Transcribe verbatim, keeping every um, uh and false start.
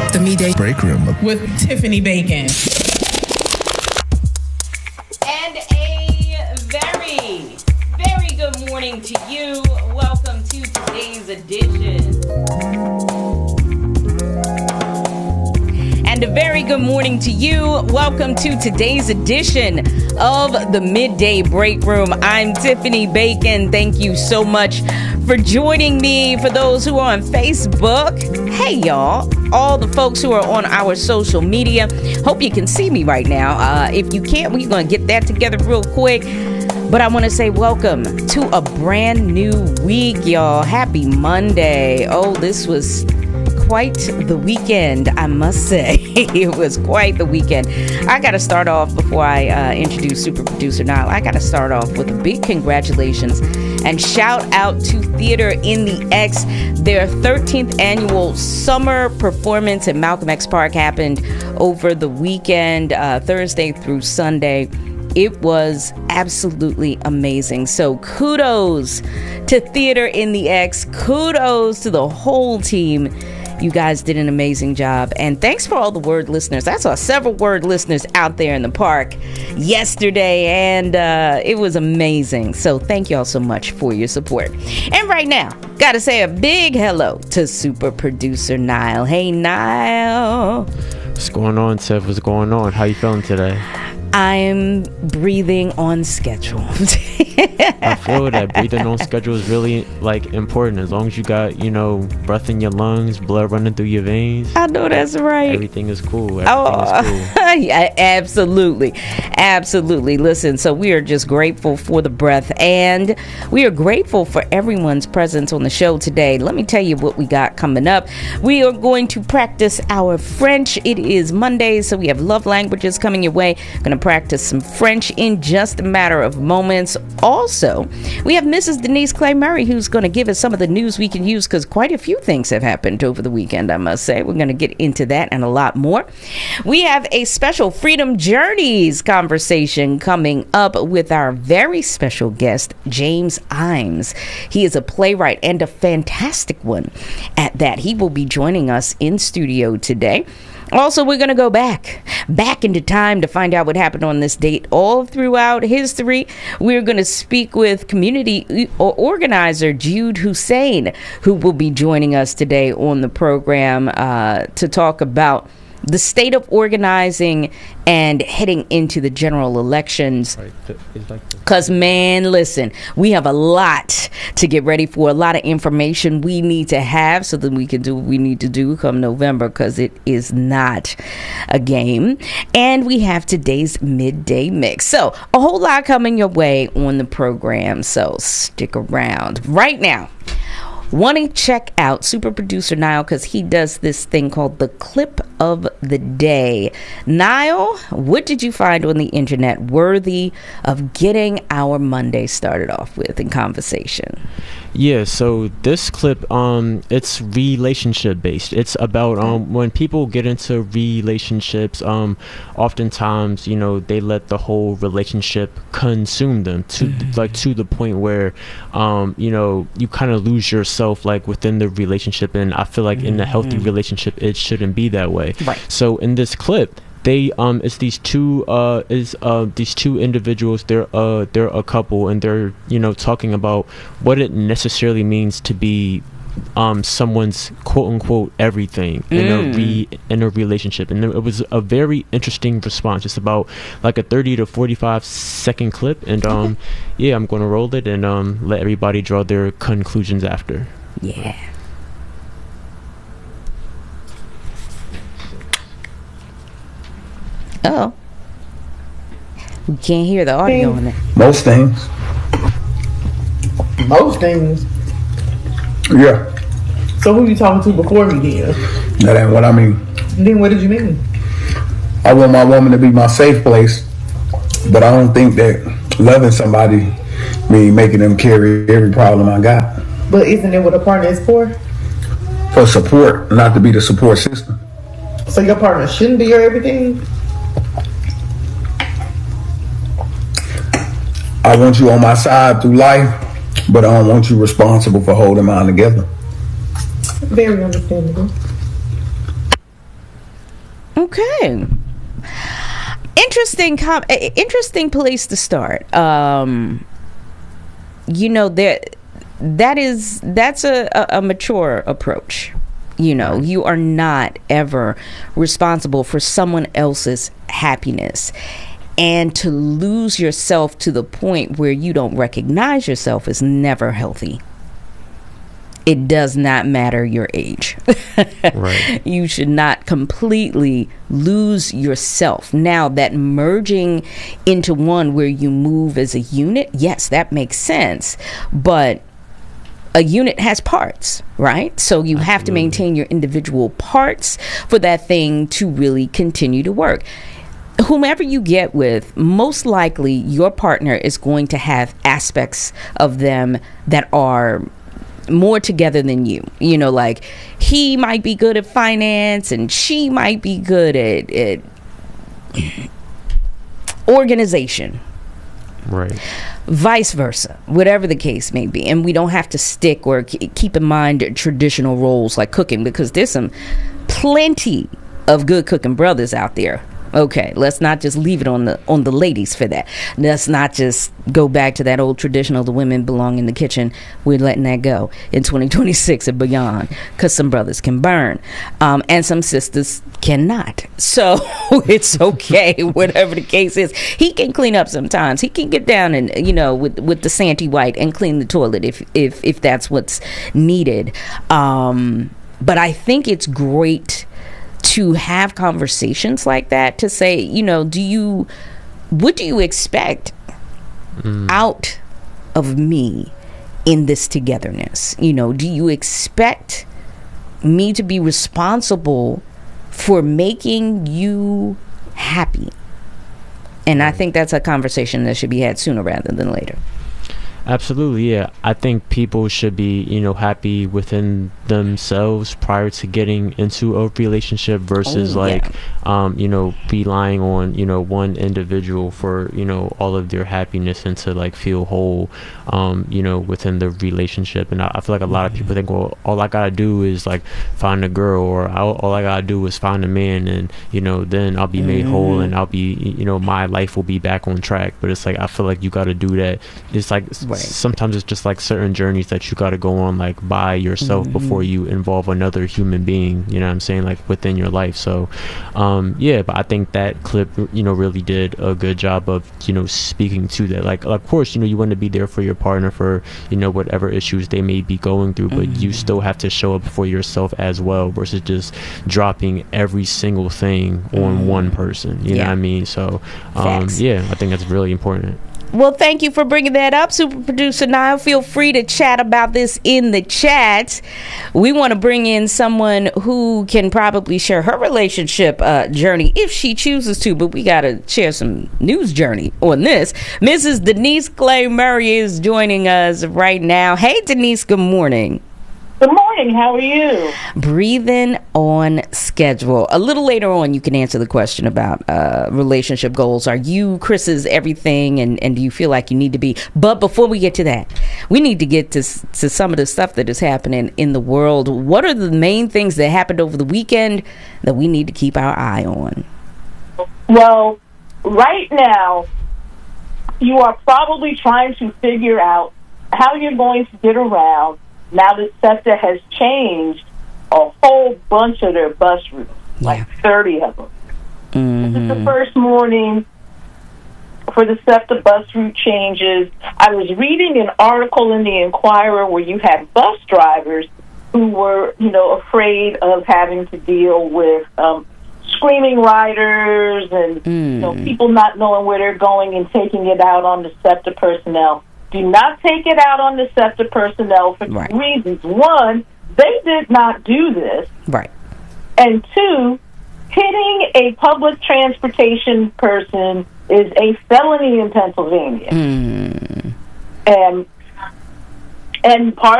The Midday Break Room with Tiffany Bacon. And a very, very good morning to you. Welcome to today's edition. And a very good morning to you. Welcome to today's edition of the Midday Break Room. I'm Tiffany Bacon. Thank you so much for joining me. For those who are on Facebook, hey y'all. All the folks who are on our social media, hope you can see me right now. Uh, if you can't, we're going to get that together real quick. But I want to say welcome to a brand new week, y'all. Happy Monday. Oh, this was quite the weekend, I must say. It was quite the weekend. I got to start off before I uh, introduce Super Producer Nile. I got to start off with a big congratulations and shout out to Theater in the X. Their thirteenth annual summer performance at Malcolm X Park happened over the weekend, uh, Thursday through Sunday. It was absolutely amazing. So kudos to Theater in the X. Kudos to the whole team. You guys did an amazing job. And thanks for all the word listeners. I saw several word listeners out there in the park yesterday, and uh, it was amazing. So thank you all so much for your support. And right now, got to say a big hello to Super Producer Nile. Hey, Nile. What's going on, Tiff? What's going on? How you feeling today? I'm breathing on schedule. I feel that breathing on schedule is really like important. As long as you got, you know, breath in your lungs, blood running through your veins. I know that's right. Everything is cool. Everything oh, is cool. Yeah, absolutely. Absolutely. Listen, so we are just grateful for the breath, and we are grateful for everyone's presence on the show today. Let me tell you what we got coming up. We are going to practice our French. It is Monday, so we have love languages coming your way. Going to practice some French in just a matter of moments. Also, we have Missus Denise Clay Murray, who's going to give us some of the news we can use, because quite a few things have happened over the weekend, I must say. We're going to get into that and a lot more. We have a special Freedom Journeys conversation coming up with our very special guest, James Imes. He is a playwright, and a fantastic one at that. He will be joining us in studio today. Also, we're going to go back, back into time to find out what happened on this date all throughout history. We're going to speak with community organizer Jude Hussein, who will be joining us today on the program uh, to talk about the state of organizing and heading into the general elections. Because, man, listen, we have a lot to get ready for, a lot of information we need to have so that we can do what we need to do come November, because it is not a game. And we have today's midday mix. So a whole lot coming your way on the program, so stick around. Right now, want to check out Super Producer Nile, because he does this thing called the Clip of the Day. Nile, what did you find on the internet worthy of getting our Monday started off with in conversation? Yeah, so this clip, um, it's relationship based. It's about um when people get into relationships, um, oftentimes, you know, they let the whole relationship consume them to mm-hmm. like to the point where, um, you know, you kind of lose yourself like within the relationship. And I feel like mm-hmm. in a healthy relationship, it shouldn't be that way. Right. So in this clip, they um it's these two uh is uh these two individuals. They're uh they're a couple, and they're, you know, talking about what it necessarily means to be um someone's quote unquote everything mm. in a re in a relationship. And it was a very interesting response. It's about like a thirty to forty-five second clip, and um yeah, I'm going to roll it and um let everybody draw their conclusions after. Yeah. Oh, we can't hear the audio on it. Most things. Most things. Yeah. So who you talking to before me then? That ain't what I mean. Then what did you mean? I want my woman to be my safe place, but I don't think that loving somebody means making them carry every problem I got. But isn't that what a partner is for? For support, not to be the support system. So your partner shouldn't be your everything? I want you on my side through life, but I don't want you responsible for holding mine together. Very understandable. Okay. Interesting com- interesting place to start. Um you know, there that is that's a, a, a mature approach. You know, you are not ever responsible for someone else's happiness. And to lose yourself to the point where you don't recognize yourself is never healthy. It does not matter your age. Right. You should not completely lose yourself. Now, that merging into one where you move as a unit, yes, that makes sense. But a unit has parts, right? So you Absolutely. Have to maintain your individual parts for that thing to really continue to work. Whomever you get with, most likely your partner is going to have aspects of them that are more together than you. You know, like he might be good at finance and she might be good at, at organization. Right. Vice versa, whatever the case may be. And we don't have to stick or keep in mind traditional roles like cooking, because there's some plenty of good cooking brothers out there. Okay, let's not just leave it on the on the ladies for that. Let's not just go back to that old traditional, the women belong in the kitchen. We're letting that go in twenty twenty-six and beyond, because some brothers can burn um, and some sisters cannot. So it's okay, whatever the case is. He can clean up sometimes. He can get down and, you know, with with the Santy White and clean the toilet if if if that's what's needed. Um, but I think it's great to have conversations like that, to say, you know, do you, what do you expect mm. out of me in this togetherness? You know, do you expect me to be responsible for making you happy? And I think that's a conversation that should be had sooner rather than later. Absolutely, yeah. I think people should be, you know, happy within themselves prior to getting into a relationship versus oh, like, yeah. um, you know, relying on, you know, one individual for, you know, all of their happiness and to like feel whole, um, you know, within the relationship. And I, I feel like a lot of people think, well, all I gotta do is like find a girl, or all, all I gotta do is find a man, and, you know, then I'll be made mm. whole and I'll be, you know, my life will be back on track. But it's like, I feel like you gotta do that. It's like, right. sometimes it's just like certain journeys that you got to go on like by yourself mm-hmm. before you involve another human being, you know what I'm saying, like within your life. So um yeah, but I think that clip, you know, really did a good job of, you know, speaking to that. Like, of course, you know, you want to be there for your partner for, you know, whatever issues they may be going through, but mm-hmm. you still have to show up for yourself as well, versus just dropping every single thing mm-hmm. on one person, you yeah. know what I mean? So um Facts. yeah, I think that's really important. Well, thank you for bringing that up, Super Producer Niall. Feel free to chat about this in the chat. We want to bring in someone who can probably share her relationship uh, journey if she chooses to, but we got to share some news journey on this. Missus Denise Clay Murray is joining us right now. Hey, Denise, good morning. Good morning. How are you? Breathing on schedule. A little later on, you can answer the question about uh, relationship goals. Are you Chris's everything, and, and do you feel like you need to be? But before we get to that, we need to get to, to some of the stuff that is happening in the world. What are the main things that happened over the weekend that we need to keep our eye on? Well, right now, you are probably trying to figure out how you're going to get around now that SEPTA has changed a whole bunch of their bus routes, yeah. like thirty of them. Mm-hmm. This is the first morning for the SEPTA bus route changes. I was reading an article in the Inquirer where you had bus drivers who were, you know, afraid of having to deal with um, screaming riders and mm. you know, people not knowing where they're going and taking it out on the SEPTA personnel. Do not take it out on the SEPTA personnel for right. two reasons. One, they did not do this. Right. And two, hitting a public transportation person is a felony in Pennsylvania. Mm. And, and part